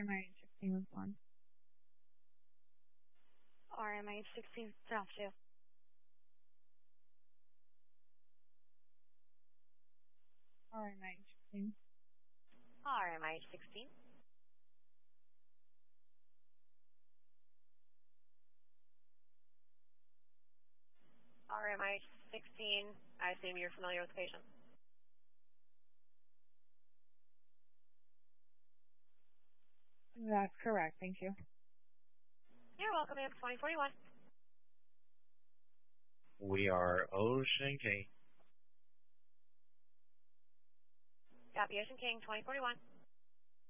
RMI 16 was 1. RMI 16, South 2. RMI 16. RMI 16. RMI 16, I assume you're familiar with the patient. That's correct. Thank you. You're welcome, ma'am. 2041. We are Ocean King. Copy, Ocean King, 2041.